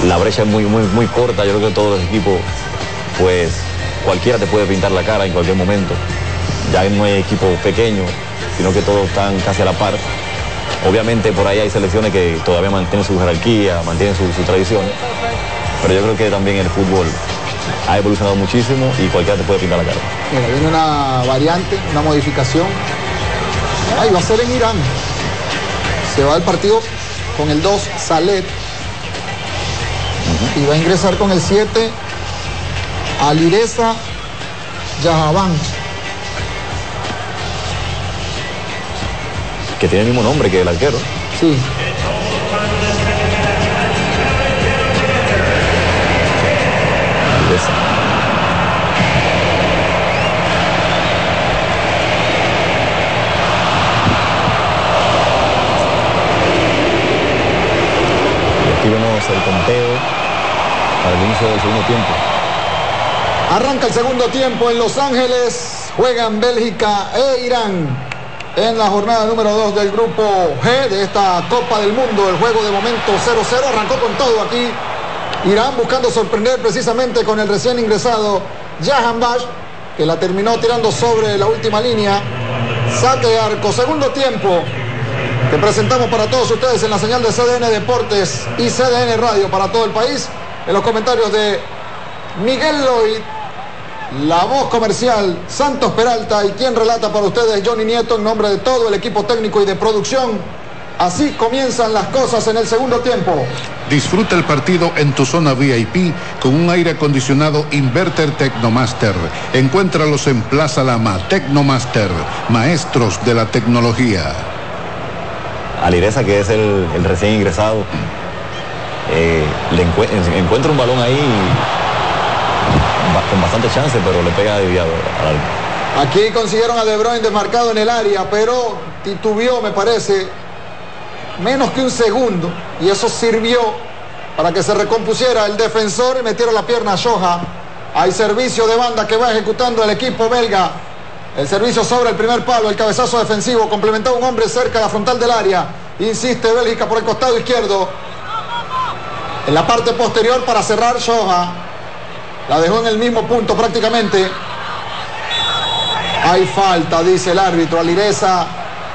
la brecha es muy corta. Yo creo que todos los equipos, pues cualquiera te puede pintar la cara en cualquier momento. Ya no hay equipos pequeños, sino que todos están casi a la par. Obviamente por ahí hay selecciones que todavía mantienen su jerarquía, mantienen su tradición, pero yo creo que también el fútbol ha evolucionado muchísimo y cualquiera te puede pintar la cara. Mira, viene una variante, una modificación. Ahí va a ser en Irán. Se va el partido con el 2, Salet. Y va a ingresar con el 7, Alireza Yahaban. Que tiene el mismo nombre que el arquero. Sí. Alireza. Aquí vemos el conteo para el inicio del segundo tiempo. Arranca el segundo tiempo en Los Ángeles. Juegan Bélgica e Irán en la jornada número 2 del grupo G de esta Copa del Mundo. El juego de momento 0-0. Arrancó con todo aquí Irán, buscando sorprender precisamente con el recién ingresado Jahanbash, que la terminó tirando sobre la última línea. Saque de arco. Segundo tiempo que presentamos para todos ustedes en la señal de CDN Deportes y CDN Radio para todo el país. En los comentarios de Miguel Lloyd, la voz comercial Santos Peralta, y quien relata para ustedes, Johnny Nieto, en nombre de todo el equipo técnico y de producción. Así comienzan las cosas en el segundo tiempo. Disfruta el partido en tu zona VIP con un aire acondicionado Inverter Tecnomaster. Encuéntralos en Plaza Lama. Tecnomaster, maestros de la tecnología. Alireza, que es el recién ingresado, encuentra un balón ahí con bastante chance, pero le pega desviado al arco. Aquí consiguieron a De Bruyne desmarcado en el área, pero titubeó, me parece, menos que un segundo, y eso sirvió para que se recompusiera el defensor y metiera la pierna a Shoha. Hay servicio de banda que va ejecutando el equipo belga. El servicio sobre el primer palo, el cabezazo defensivo, complementó un hombre cerca de la frontal del área. Insiste Bélgica por el costado izquierdo. En la parte posterior para cerrar Shoha. La dejó en el mismo punto prácticamente. Hay falta, dice el árbitro. Alireza,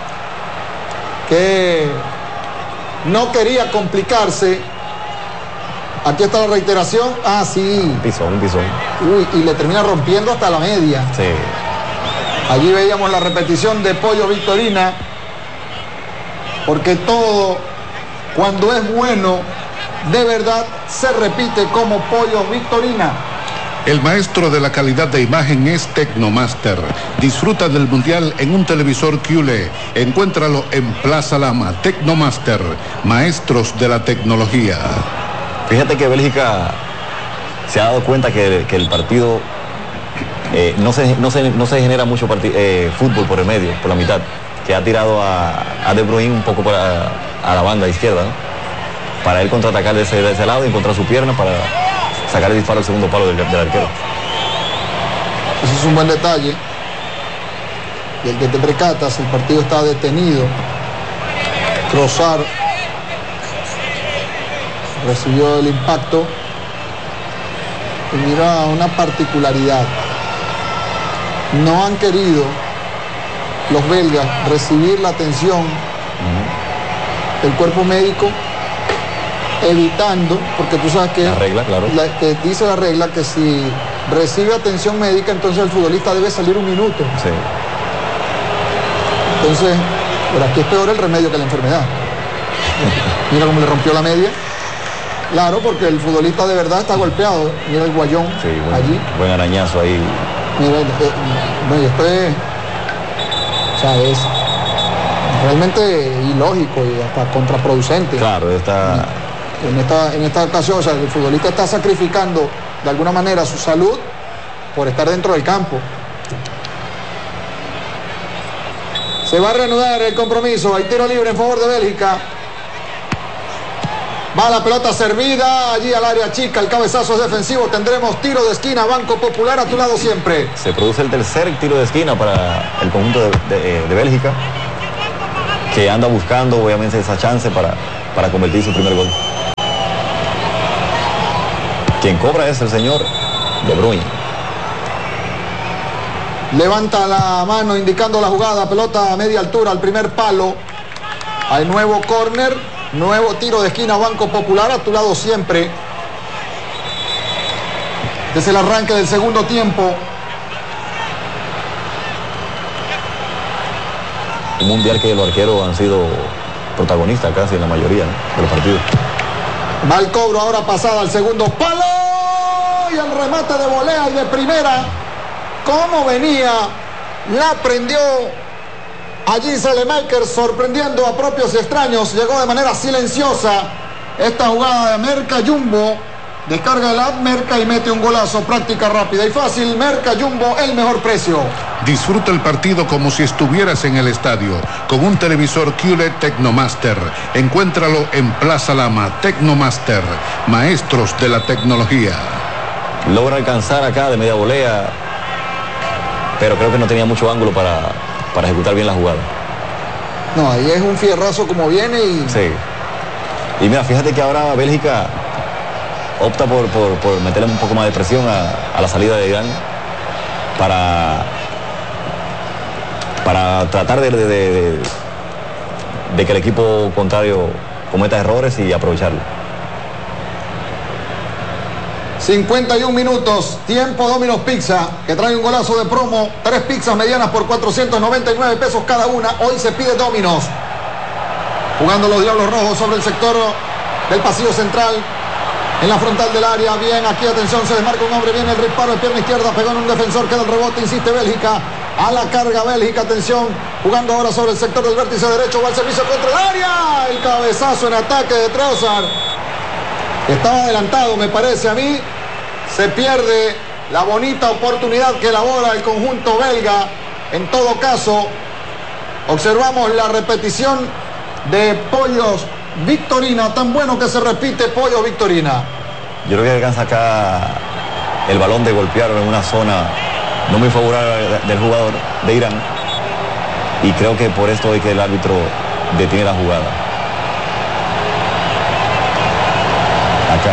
que no quería complicarse. Aquí está la reiteración. Ah, sí. Un pisón. Uy, y le termina rompiendo hasta la media. Sí. Allí veíamos la repetición de Pollo Victorina, porque todo, cuando es bueno, de verdad, se repite como Pollo Victorina. El maestro de la calidad de imagen es Tecnomaster. Disfruta del Mundial en un televisor QLED. Encuéntralo en Plaza Lama. Tecnomaster, maestros de la tecnología. Fíjate que Bélgica se ha dado cuenta que el partido no se genera mucho fútbol por el medio, por la mitad, que ha tirado a De Bruyne un poco a la banda izquierda, ¿no? Para él contraatacar de ese lado y encontrar su pierna para sacar el disparo al segundo palo del arquero. Ese es un buen detalle. Y el que te percatas, el partido está detenido. Trossard recibió el impacto. Y mira una particularidad. No han querido los belgas recibir la atención del cuerpo médico, evitando, porque tú sabes que la regla, claro, que dice la regla que si recibe atención médica, entonces el futbolista debe salir un minuto. Sí. Entonces, pero aquí es peor el remedio que la enfermedad. Mira cómo le rompió la media. Claro, porque el futbolista de verdad está golpeado. Mira el guayón, sí, allí. Buen arañazo ahí. Mira, esto es, o sea, es realmente ilógico y hasta contraproducente. Claro, está... En esta ocasión, o sea, el futbolista está sacrificando de alguna manera su salud por estar dentro del campo. Se va a reanudar el compromiso. Hay tiro libre en favor de Bélgica. Va la pelota servida allí al área chica. El cabezazo es defensivo. Tendremos tiro de esquina. Banco Popular a tu lado siempre. Se produce el tercer tiro de esquina para el conjunto de Bélgica, que anda buscando obviamente esa chance para convertir su primer gol. Quien cobra es el señor De Bruyne. Levanta la mano indicando la jugada, pelota a media altura al primer palo. Hay nuevo córner, nuevo tiro de esquina, Banco Popular, a tu lado siempre. Desde el arranque del segundo tiempo. Un mundial que los arqueros han sido protagonistas casi en la mayoría, ¿no?, de los partidos. Va el cobro, ahora pasada al segundo palo. Y el remate de volea y de primera. ¿Cómo venía? La prendió allí Selemakers, sorprendiendo a propios y extraños. Llegó de manera silenciosa esta jugada de Merca Jumbo. Descarga el ad Merca y mete un golazo. Práctica rápida y fácil. Merca Jumbo, el mejor precio. Disfruta el partido como si estuvieras en el estadio con un televisor QLED Tecnomaster. Encuéntralo en Plaza Lama. Tecnomaster, maestros de la tecnología. Logra alcanzar acá de media volea, pero creo que no tenía mucho ángulo para ejecutar bien la jugada. No, ahí es un fierrazo como viene y... Sí. Y mira, fíjate que ahora Bélgica opta por meterle un poco más de presión a la salida de Irán para tratar de que el equipo contrario cometa errores y aprovecharlo. 51 minutos, tiempo Domino's Pizza, que trae un golazo de promo, 3 pizzas medianas por 499 pesos cada una. Hoy se pide Domino's. Jugando los Diablos Rojos sobre el sector del pasillo central, en la frontal del área. Bien, aquí atención, se desmarca un hombre, viene el disparo de pierna izquierda, pegó en un defensor, queda el rebote, insiste Bélgica, a la carga Bélgica, atención, jugando ahora sobre el sector del vértice derecho, va al servicio contra el área, el cabezazo en ataque de Trossard. Estaba adelantado, me parece a mí. Se pierde la bonita oportunidad que elabora el conjunto belga. En todo caso, observamos la repetición de Pollos Victorina. Tan bueno que se repite Pollos Victorina. Yo creo que alcanza acá el balón de golpear en una zona no muy favorable del jugador de Irán. Y creo que por esto es que el árbitro detiene la jugada. Acá.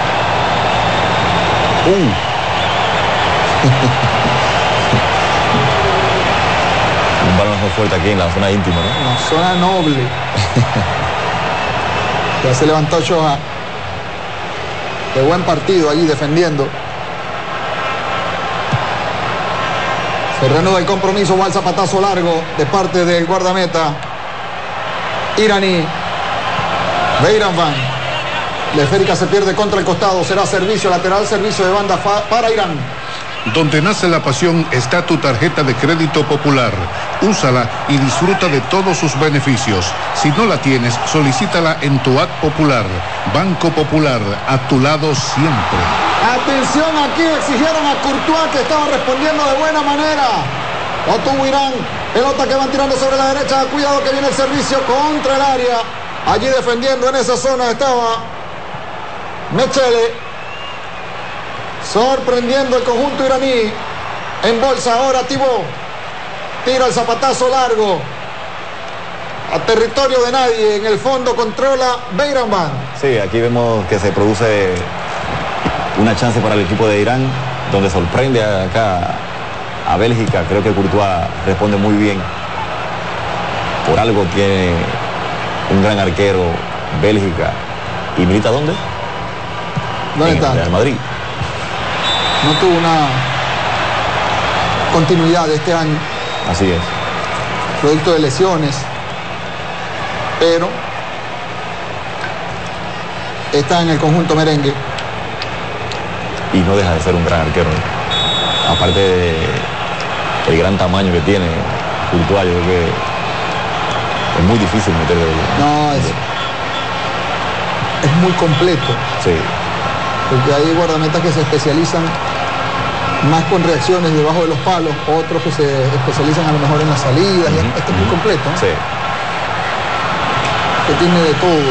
Un balón más fuerte aquí en la zona íntima, ¿no? La zona noble. Ya se levantó Shoha. De buen partido allí defendiendo. Se reanuda el compromiso, va el zapatazo largo de parte del guardameta iraní. Beiranvand. La esférica se pierde contra el costado, será servicio lateral, servicio de banda para Irán. Donde nace la pasión está tu tarjeta de crédito popular. Úsala y disfruta de todos sus beneficios. Si no la tienes, solicítala en tu ad popular. Banco Popular, a tu lado siempre. Atención, aquí exigieron a Courtois, que estaba respondiendo de buena manera. No tuvo Irán, pelota que van tirando sobre la derecha, cuidado que viene el servicio contra el área. Allí defendiendo en esa zona estaba Mechele. Sorprendiendo el conjunto iraní. En bolsa ahora Thibaut. Tira el zapatazo largo a territorio de nadie. En el fondo controla Beiranvand. Sí, aquí vemos que se produce una chance para el equipo de Irán, donde sorprende acá a Bélgica. Creo que Courtois responde muy bien. Por algo tiene un gran arquero Bélgica. ¿Y milita dónde? ¿Dónde está? En el Real Madrid. No tuvo una continuidad este año. Así es. Producto de lesiones. Pero está en el conjunto merengue. Y no deja de ser un gran arquero. Aparte del gran tamaño que tiene Courtois, yo creo que es muy difícil meterle. No, es muy completo. Sí. Porque hay guardametas que se especializan más con reacciones debajo de los palos, otros que se especializan a lo mejor en las salidas. Este es muy completo, ¿no? Sí. Que tiene de todo.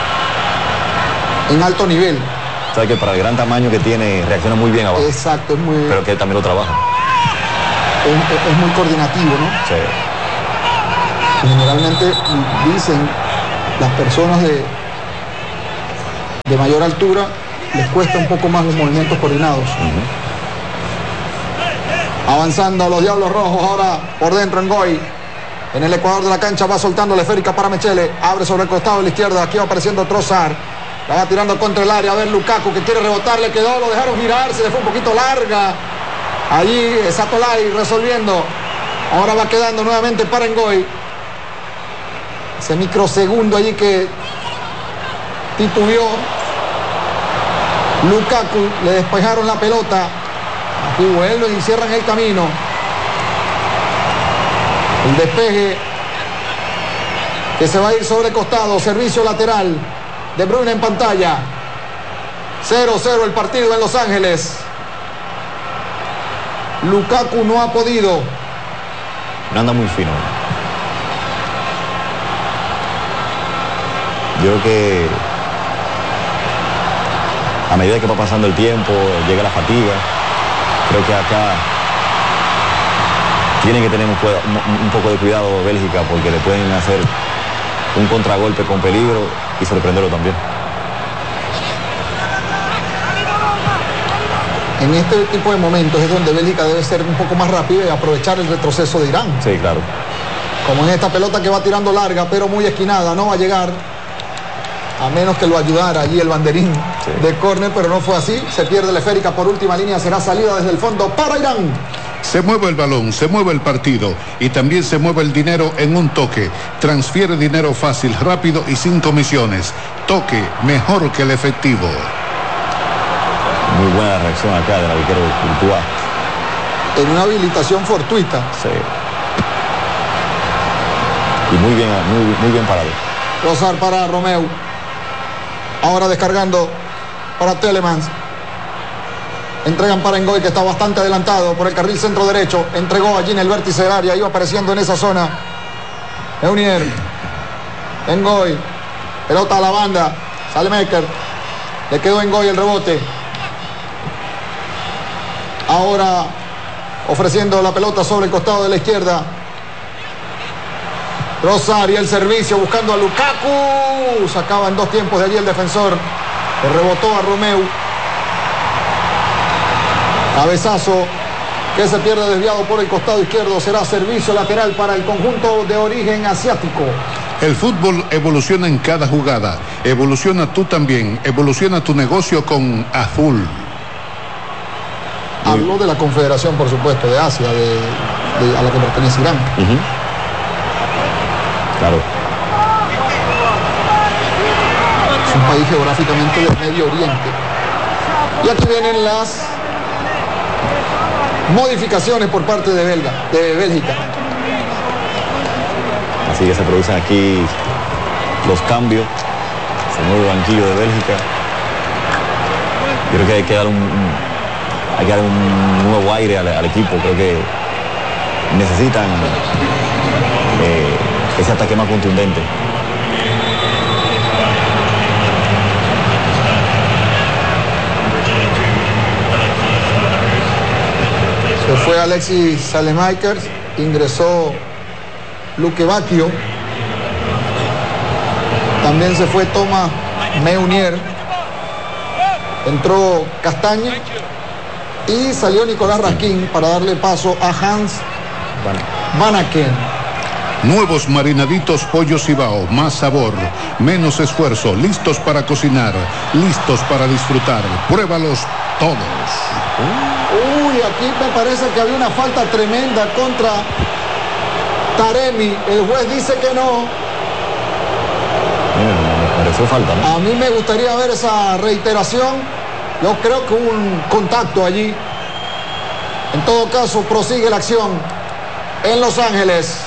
En alto nivel. O sea que para el gran tamaño que tiene, reacciona muy bien abajo. Exacto, es muy... Pero que él también lo trabaja. Es muy coordinativo, ¿no? Sí. Generalmente dicen las personas de mayor altura les cuesta un poco más los movimientos coordinados. Avanzando los Diablos Rojos, ahora por dentro Ngoy. En el ecuador de la cancha va soltando la esférica para Mechele. Abre sobre el costado de la izquierda. Aquí va apareciendo Trossard. La va tirando contra el área. A ver Lukaku que quiere rebotar. Le quedó, lo dejaron girar. Se le fue un poquito larga. Allí Satolay resolviendo. Ahora va quedando nuevamente para Ngoy. Ese microsegundo allí que titubeó. Lukaku, le despejaron la pelota. Aquí vuelven y cierran el camino. El despeje que se va a ir sobre costado. Servicio lateral. De Bruyne en pantalla. 0-0 el partido en Los Ángeles. Lukaku no ha podido. No anda muy fino. Yo creo que a medida que va pasando el tiempo, llega la fatiga. Creo que acá tienen que tener un poco de cuidado Bélgica, porque le pueden hacer un contragolpe con peligro y sorprenderlo también. En este tipo de momentos es donde Bélgica debe ser un poco más rápido y aprovechar el retroceso de Irán. Sí, claro. Como en esta pelota que va tirando larga, pero muy esquinada, no va a llegar, a menos que lo ayudara allí el banderín de córner, pero no fue así. Se pierde la esférica por última línea, será salida desde el fondo para Irán. Se mueve el balón, se mueve el partido y también se mueve el dinero en un toque. Transfiere dinero fácil, rápido y sin comisiones. Toque mejor que el efectivo. Muy buena reacción acá del arquero Courtois. En una habilitación fortuita. Sí. Y muy bien parado. Trossard para Romeu. Ahora descargando para Telemans. Entregan para Ngoy, que está bastante adelantado por el carril centro derecho. Entregó allí en el vértice del área. Iba apareciendo en esa zona Meunier. Ngoy. Pelota a la banda. Sale Maker. Le quedó Ngoy el rebote. Ahora ofreciendo la pelota sobre el costado de la izquierda. Trossard y el servicio buscando a Lukaku. Sacaba en dos tiempos de allí el defensor. Le rebotó a Romeu. Cabezazo que se pierde desviado por el costado izquierdo. Será servicio lateral para el conjunto de origen asiático. El fútbol evoluciona en cada jugada. Evoluciona tú también. Evoluciona tu negocio con Azul. Hablo de la confederación, por supuesto, de Asia, a la que pertenece Irán. Claro. Es un país geográficamente del Medio Oriente. Y aquí vienen las modificaciones por parte de Bélgica. Así que se producen aquí los cambios. Se mueve el banquillo de Bélgica. Yo creo que hay que dar un nuevo aire al equipo. Creo que necesitan ese ataque más contundente. Se fue Alexis Saelemaekers, ingresó Luque Bacchio, también se fue Thomas Meunier, entró Castaña y salió Nicolás Raskin para darle paso a Hans Van Aken. Nuevos marinaditos pollo Cibao, más sabor, menos esfuerzo, listos para cocinar, listos para disfrutar. Pruébalos todos. Uy, aquí me parece que había una falta tremenda contra Taremi. El juez dice que no. Me pareció falta, ¿no? A mí me gustaría ver esa reiteración. Yo creo que hubo un contacto allí. En todo caso, prosigue la acción en Los Ángeles.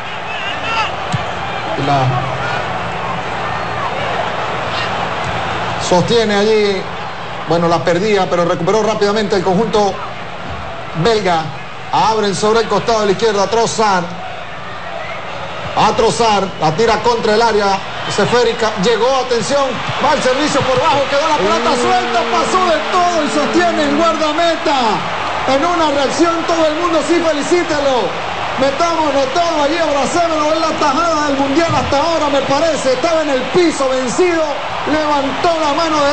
Sostiene allí, bueno, la perdía, pero recuperó rápidamente el conjunto belga. Abren sobre el costado de la izquierda Trossard. A Trossard, la tira contra el área esférica, llegó, atención, va el servicio por bajo, quedó la pelota suelta, pasó de todo y sostiene el guardameta. En una reacción todo el mundo sí, felicítelo. Metámonos todo allí, abracémoslo, en la tajada del mundial hasta ahora, me parece. Estaba en el piso vencido, levantó la mano de